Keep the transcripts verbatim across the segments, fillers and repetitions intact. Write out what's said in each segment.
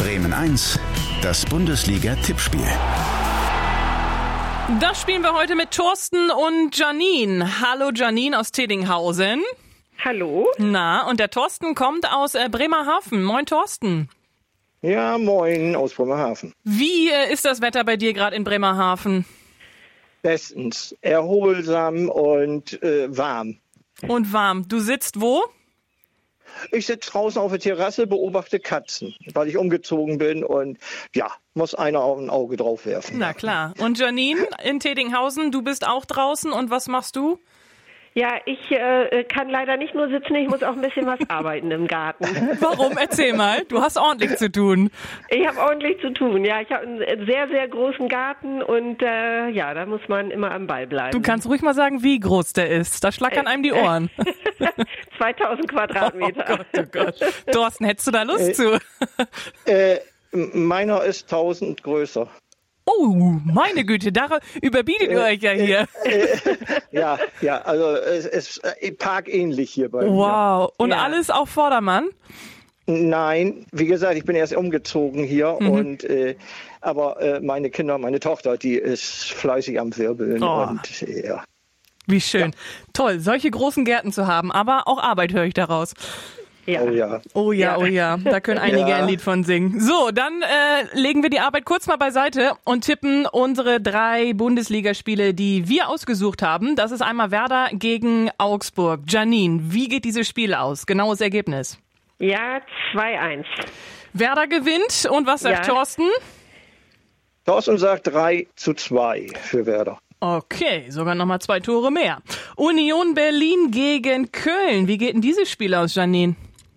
Bremen eins, das Bundesliga-Tippspiel. Das spielen wir heute mit Thorsten und Janine. Hallo Janine aus Teddinghausen. Hallo. Na, und der Thorsten kommt aus äh, Bremerhaven. Moin Thorsten. Ja, moin aus Bremerhaven. Wie äh, ist das Wetter bei dir gerade in Bremerhaven? Bestens. Erholsam und äh, warm. Und warm. Du sitzt wo? Ich sitze draußen auf der Terrasse, beobachte Katzen, weil ich umgezogen bin und ja, muss einer auch ein Auge drauf werfen. Na klar. Und Janine in Teddinghausen, du bist auch draußen und was machst du? Ja, ich äh, kann leider nicht nur sitzen, ich muss auch ein bisschen was arbeiten im Garten. Warum? Erzähl mal. Du hast ordentlich zu tun. Ich habe ordentlich zu tun, ja. Ich habe einen sehr, sehr großen Garten und äh, ja, da muss man immer am Ball bleiben. Du kannst ruhig mal sagen, wie groß der ist. Da schlackern einem die Ohren. zweitausend Quadratmeter. Oh Gott, oh Gott. Thorsten, hättest du da Lust äh, zu? Äh, meiner ist tausend größer. Oh, meine Güte, da überbietet ihr euch ja hier. Äh, äh, ja, ja, also es ist äh, parkähnlich hier bei mir. Wow, und ja. alles auf Vordermann? Nein, wie gesagt, ich bin erst umgezogen hier mhm. und äh, aber äh, meine Kinder, meine Tochter, die ist fleißig am Wirbeln oh. und äh, ja. Wie schön. Ja. Toll, solche großen Gärten zu haben, aber auch Arbeit höre ich daraus. Ja. Oh ja. Oh ja, oh ja. Da können einige ja. ein Lied von singen. So, dann äh, legen wir die Arbeit kurz mal beiseite und tippen unsere drei Bundesligaspiele, die wir ausgesucht haben. Das ist einmal Werder gegen Augsburg. Janine, wie geht dieses Spiel aus? Genaues Ergebnis. Ja, zwei eins. Werder gewinnt. Und was sagt ja. Thorsten? Thorsten sagt drei zu zwei für Werder. Okay, sogar nochmal zwei Tore mehr. Union Berlin gegen Köln. Wie geht denn dieses Spiel aus, Janine?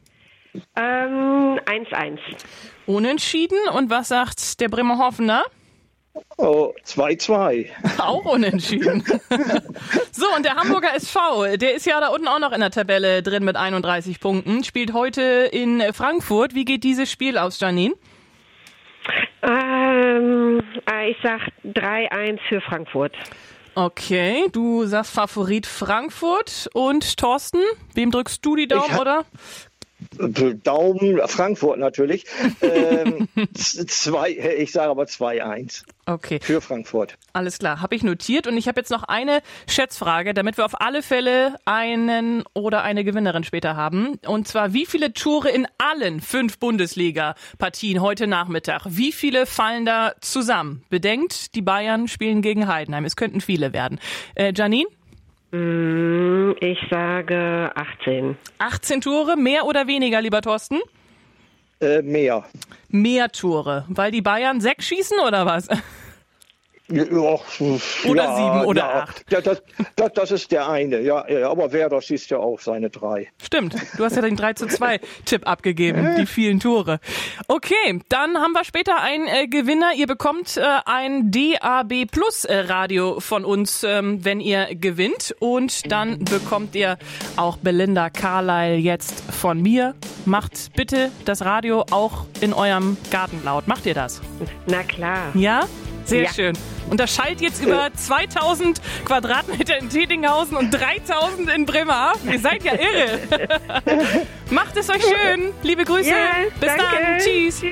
Ähm, eins eins. Unentschieden. Und was sagt der Bremerhavener? Oh, zwei zwei. Auch unentschieden. So, und der Hamburger S V, der ist ja da unten auch noch in der Tabelle drin mit einunddreißig Punkten, spielt heute in Frankfurt. Wie geht dieses Spiel aus, Janine? Ähm, ich sag drei eins für Frankfurt. Okay, du sagst Favorit Frankfurt. Und Thorsten, wem drückst du die Daumen, hab, oder? Daumen, Frankfurt natürlich. ähm, zwei, ich sage aber zwei eins. Okay. Für Frankfurt. Alles klar, habe ich notiert. Und ich habe jetzt noch eine Schätzfrage, damit wir auf alle Fälle einen oder eine Gewinnerin später haben. Und zwar, wie viele Tore in allen fünf Bundesliga-Partien heute Nachmittag? Wie viele fallen da zusammen? Bedenkt, die Bayern spielen gegen Heidenheim. Es könnten viele werden. Äh, Janine? Ich sage achtzehn. achtzehn Tore, mehr oder weniger, lieber Thorsten? Äh, mehr. Mehr Tore, weil die Bayern sechs schießen oder was? Ja, oder ja, sieben oder ja. acht. Ja, das, das, das ist der eine, ja, ja, aber Werder schießt ja auch seine drei. Stimmt, du hast ja den drei zu zwei Tipp abgegeben, die vielen Tore. Okay, dann haben wir später einen äh, Gewinner. Ihr bekommt äh, ein D A B Plus äh, Radio von uns, ähm, wenn ihr gewinnt. Und dann bekommt ihr auch Belinda Carlyle jetzt von mir. Macht bitte das Radio auch in eurem Garten laut. Macht ihr das? Na klar. Ja? Sehr ja. schön. Und das schallt jetzt über zweitausend Quadratmeter in Teddinghausen und dreitausend in Bremerhaven. Ihr seid ja irre. Macht es euch schön. Liebe Grüße. Ja, Bis danke. dann. Tschüss.